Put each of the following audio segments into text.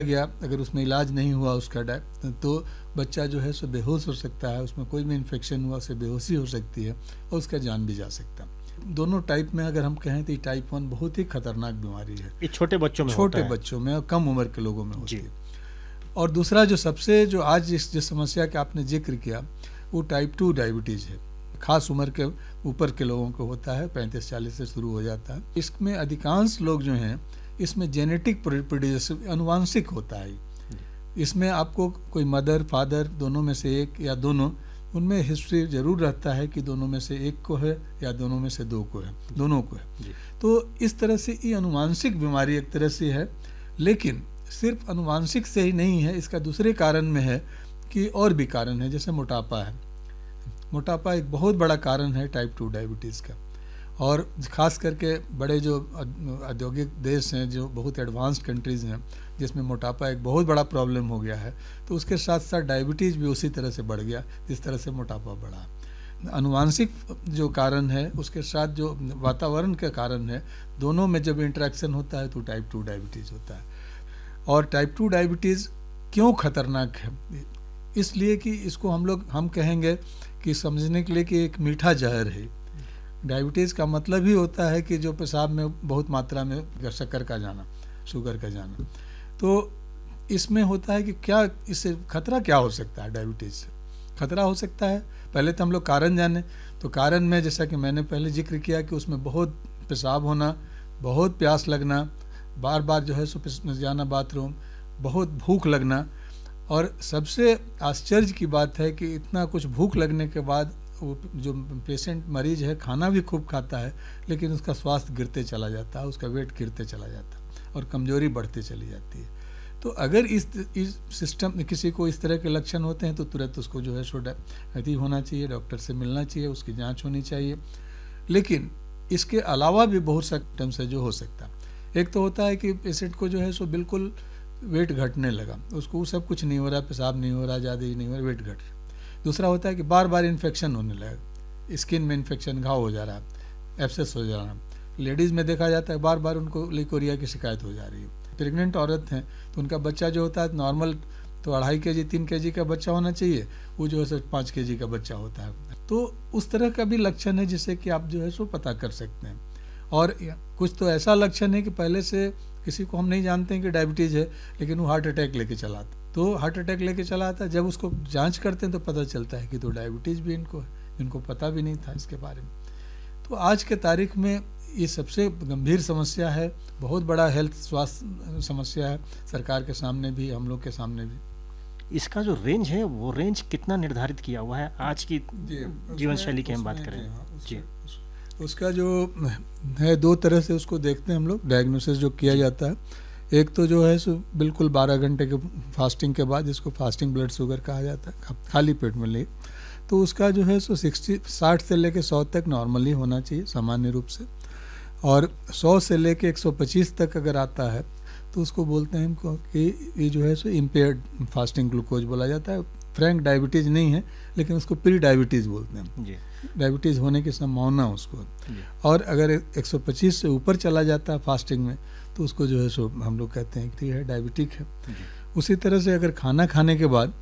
गया, अगर उसमें इलाज नहीं हुआ उसका तो बच्चा जो है सो बेहोश हो सकता है, उसमें कोई भी इन्फेक्शन हुआ उससे बेहोशी हो सकती है और उसका जान भी जा सकता है। दोनों टाइप में अगर हम कहें तो टाइप 1 बहुत ही खतरनाक बीमारी है। ये छोटे बच्चों में छोटे बच्चों में और कम उम्र के लोगों में होती है। और दूसरा जो सबसे जो आज जिस समस्या का आपने जिक्र किया वो टाइप 2 डायबिटीज़ है। खास उम्र के ऊपर के लोगों को होता है, 35-40 से शुरू हो जाता है। इसमें अधिकांश लोग जो हैं इसमें जेनेटिक प्रेडिस्पोजिशन अनुवांशिक होता है। इसमें आपको कोई मदर फादर दोनों में से एक या दोनों, उनमें हिस्ट्री जरूर रहता है कि दोनों में से एक को है या दोनों में से दो को है, दोनों को है। तो इस तरह से ये अनुवांशिक बीमारी एक तरह से है, लेकिन सिर्फ अनुवांशिक से ही नहीं है, इसका दूसरे कारण में है कि और भी कारण है, जैसे मोटापा है। मोटापा एक बहुत बड़ा कारण है टाइप 2 डायबिटीज़ का, और ख़ास करके बड़े जो औद्योगिक देश हैं, जो बहुत एडवांस्ड कंट्रीज़ हैं, जिसमें मोटापा एक बहुत बड़ा प्रॉब्लम हो गया है, तो उसके साथ साथ डायबिटीज़ भी उसी तरह से बढ़ गया जिस तरह से मोटापा बढ़ा। अनुवांशिक जो कारण है उसके साथ जो वातावरण का कारण है, दोनों में जब इंटरेक्शन होता है तो टाइप 2 डायबिटीज़ होता है। और टाइप 2 डायबिटीज़ क्यों खतरनाक है? इसलिए कि इसको हम कहेंगे कि समझने के लिए कि एक मीठा जहर है। डायबिटीज़ का मतलब ही होता है कि जो पेशाब में बहुत मात्रा में शक्कर का जाना, शुगर का जाना। तो इसमें होता है कि क्या इससे खतरा क्या हो सकता है? डायबिटीज़ से खतरा हो सकता है, पहले तो हम लोग कारण जाने। तो कारण में जैसा कि मैंने पहले जिक्र किया कि उसमें बहुत पेशाब होना, बहुत प्यास लगना, बार बार जो है सो जाना बाथरूम, बहुत भूख लगना। और सबसे आश्चर्य की बात है कि इतना कुछ भूख लगने के बाद वो जो पेशेंट मरीज है खाना भी खूब खाता है, लेकिन उसका स्वास्थ्य गिरते चला जाता है, उसका वेट गिरते चला जाता है और कमजोरी बढ़ती चली जाती है। तो अगर इस सिस्टम में किसी को इस तरह के लक्षण होते हैं तो तुरंत उसको जो है सो अति होना चाहिए, डॉक्टर से मिलना चाहिए, उसकी जांच होनी चाहिए। लेकिन इसके अलावा भी बहुत सिम्टम्स है जो हो सकता है। एक तो होता है कि पेशेंट को जो है सो बिल्कुल वेट घटने लगा, उसको सब कुछ नहीं हो रहा, पेशाब नहीं हो रहा, ज़्यादा ही नहीं हो रहा, वेट घट रहा। दूसरा होता है कि बार बार इन्फेक्शन होने लगा, स्किन में इन्फेक्शन, घाव हो जा रहा है, एब्सेस हो जा रहा है। लेडीज़ में देखा जाता है बार बार उनको लिकोरिया की शिकायत हो जा रही है। प्रेग्नेंट औरत हैं तो उनका बच्चा जो होता है नॉर्मल तो 2.5 kg 3 kg का बच्चा होना चाहिए, वो जो है 5 kg का बच्चा होता है। तो उस तरह का भी लक्षण है जिससे कि आप जो है सो पता कर सकते हैं। और कुछ तो ऐसा लक्षण है कि पहले से किसी को हम नहीं जानते हैं कि डायबिटीज़ है, लेकिन वो हार्ट अटैक लेके चला आता, तो हार्ट अटैक लेके चला आता है। जब उसको जांच करते हैं तो पता चलता है कि तो डायबिटीज़ भी इनको है, इनको पता भी नहीं था इसके बारे में। तो आज के तारीख में ये सबसे गंभीर समस्या है, बहुत बड़ा हेल्थ स्वास्थ्य समस्या है, सरकार के सामने भी, हम लोग के सामने भी। इसका जो रेंज है वो रेंज कितना निर्धारित किया हुआ है आज की जीवन शैली की हम बात करें? जी, उसका जो है 2 तरह से उसको देखते हैं हम लोग, डायग्नोसिस जो किया जाता है। एक तो जो है सो बिल्कुल 12 घंटे के फास्टिंग के बाद, जिसको फास्टिंग ब्लड शुगर कहा जाता है, खाली पेट में ले, तो उसका जो है सो 60 से लेके 100 तक नॉर्मली होना चाहिए सामान्य रूप से। और 100 से लेके 125 तक अगर आता है तो उसको बोलते हैं हमको कि ये जो है सो इम्पेयर्ड फास्टिंग ग्लूकोज बोला जाता है। फ्रैंक डायबिटीज़ नहीं है, लेकिन उसको प्री डायबिटीज़ बोलते हैं जी। डायबिटीज़ होने की संभावना उसको। और अगर 125 से ऊपर चला जाता है फास्टिंग में तो उसको जो है सो हम लोग कहते हैं कि है डायबिटिक है। उसी तरह से अगर खाना खाने के बाद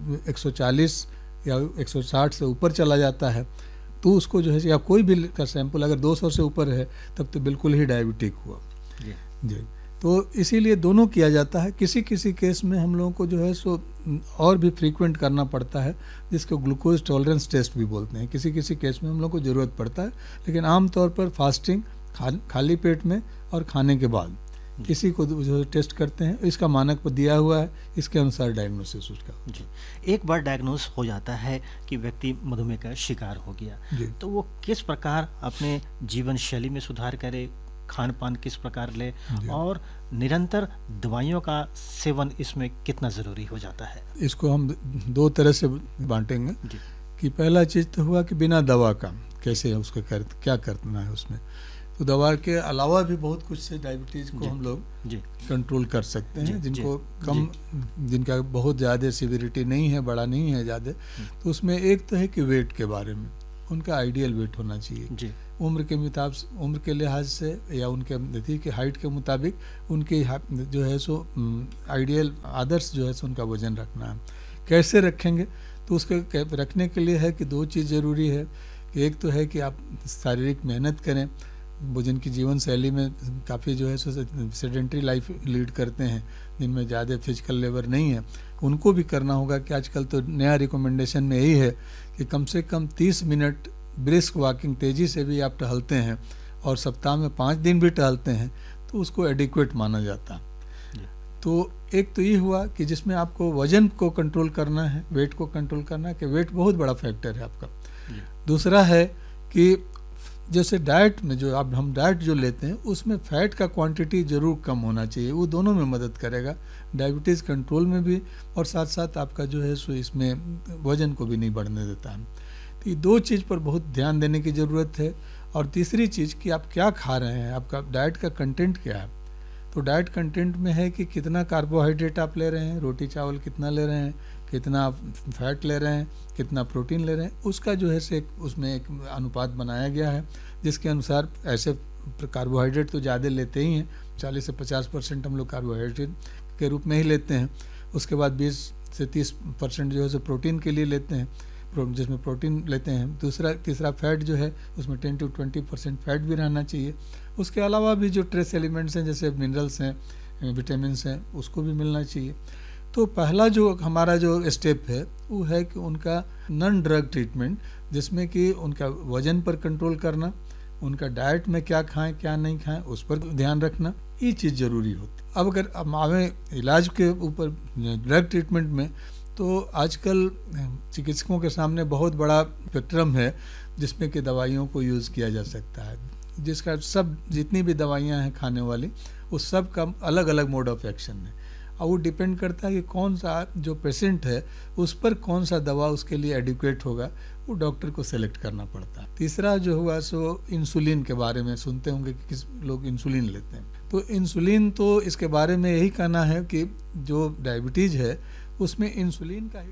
140 या 160 से ऊपर चला जाता है तो उसको जो है, या कोई भी का सैंपल अगर 200 से ऊपर है तब तो बिल्कुल ही डायबिटिक हुआ जी। तो इसीलिए दोनों किया जाता है। किसी किसी केस में हम लोगों को जो है सो और भी फ्रीक्वेंट करना पड़ता है, जिसको ग्लूकोज टॉलरेंस टेस्ट भी बोलते हैं। किसी किसी केस में हम लोग को ज़रूरत पड़ता है, लेकिन आमतौर पर फास्टिंग, खाली पेट में और खाने के बाद किसी को जो टेस्ट करते हैं, इसका मानक पर दिया हुआ है, इसके अनुसार डायग्नोसिस उसका जी। एक बार डायग्नोस हो जाता है कि व्यक्ति मधुमेह का शिकार हो गया, तो वो किस प्रकार अपने जीवन शैली में सुधार करे, खान पान किस प्रकार ले, और निरंतर दवाइयों का सेवन इसमें कितना ज़रूरी हो जाता है? इसको हम 2 तरह से बांटेंगे कि पहला चीज़ तो हुआ कि बिना दवा का कैसे उसको क्या करना है उसमें। तो दवा के अलावा भी बहुत कुछ से डायबिटीज़ को हम लोग कंट्रोल कर सकते हैं, जिनको कम, जिनका बहुत ज़्यादा सीवियरिटी नहीं है, बड़ा नहीं है ज़्यादा। तो उसमें एक तो है कि वेट के बारे में, उनका आइडियल वेट होना चाहिए जी। उम्र के लिहाज से या उनके नतीजे के हाइट के मुताबिक उनके जो है सो आइडियल आदर्श जो है सो उनका वजन रखना है। कैसे रखेंगे? तो उसके रखने के लिए है कि 2 चीज़ ज़रूरी है कि एक तो है कि आप शारीरिक मेहनत करें, वो जिनकी जीवन शैली में काफ़ी जो है सो सेडेंटरी लाइफ लीड करते हैं, जिनमें ज़्यादा फिजिकल लेबर नहीं है, उनको भी करना होगा कि आजकल तो नया रिकमेंडेशन में यही है कि कम से कम 30 मिनट ब्रिस्क वॉकिंग, तेज़ी से भी आप टहलते हैं और सप्ताह में 5 दिन भी टहलते हैं तो उसको एडिक्वेट माना जाता। तो एक तो ये हुआ कि जिसमें आपको वजन को कंट्रोल करना है, वेट को कंट्रोल करना है, कि वेट बहुत बड़ा फैक्टर है आपका। दूसरा है कि जैसे डाइट में जो अब हम डाइट जो लेते हैं उसमें फ़ैट का क्वांटिटी ज़रूर कम होना चाहिए, वो दोनों में मदद करेगा, डायबिटीज़ कंट्रोल में भी और साथ साथ आपका जो है सो इसमें वज़न को भी नहीं बढ़ने देता है। तो ये 2 चीज़ पर बहुत ध्यान देने की ज़रूरत है। और तीसरी चीज़ कि आप क्या खा रहे हैं, आपका डाइट का कंटेंट क्या है। तो डाइट कंटेंट में है कि कितना कार्बोहाइड्रेट आप ले रहे हैं, रोटी चावल कितना ले रहे हैं, कितना फैट ले रहे हैं, कितना प्रोटीन ले रहे हैं, उसका जो है से उसमें एक अनुपात बनाया गया है जिसके अनुसार ऐसे कार्बोहाइड्रेट तो ज़्यादा लेते ही हैं, 40 से 50% हम लोग कार्बोहाइड्रेट के रूप में ही लेते हैं। उसके बाद 20 से 30% जो है सो प्रोटीन के लिए लेते हैं, जिसमें प्रोटीन लेते हैं। तीसरा फैट जो है उसमें 10 to 20% फैट भी रहना चाहिए। उसके अलावा भी जो ट्रेस एलिमेंट्स हैं जैसे मिनरल्स हैं, विटामिन्स हैं, उसको भी मिलना चाहिए। तो पहला जो हमारा जो स्टेप है वो है कि उनका नॉन ड्रग ट्रीटमेंट, जिसमें कि उनका वजन पर कंट्रोल करना, उनका डाइट में क्या खाएं क्या नहीं खाएं उस पर ध्यान रखना, ये चीज़ ज़रूरी होती। अब अगर आवे इलाज के ऊपर ड्रग ट्रीटमेंट में, तो आजकल चिकित्सकों के सामने बहुत बड़ा स्पेक्ट्रम है जिसमें कि दवाइयों को यूज़ किया जा सकता है, जिसका सब जितनी भी दवाइयाँ हैं खाने वाली उस सब का अलग अलग मोड ऑफ एक्शन है और वो डिपेंड करता है कि कौन सा जो पेशेंट है उस पर कौन सा दवा उसके लिए एडिक्वेट होगा, वो डॉक्टर को सेलेक्ट करना पड़ता है। तीसरा जो हुआ सो इंसुलिन के बारे में सुनते होंगे कि किस लोग इंसुलिन लेते हैं। तो इंसुलिन तो इसके बारे में यही कहना है कि जो डायबिटीज़ है उसमें इंसुलिन का ही।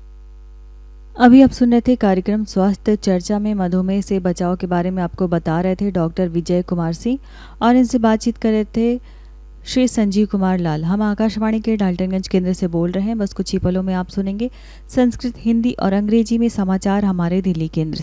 अभी आप सुन रहे थे कार्यक्रम स्वास्थ्य चर्चा में मधुमेह से बचाव के बारे में आपको बता रहे थे डॉक्टर विजय कुमार सिंह और इनसे बातचीत कर रहे थे श्री संजीव कुमार लाल। हम आकाशवाणी के डाल्टनगंज केंद्र से बोल रहे हैं। बस कुछ ही पलों में आप सुनेंगे संस्कृत, हिंदी और अंग्रेजी में समाचार हमारे दिल्ली केंद्र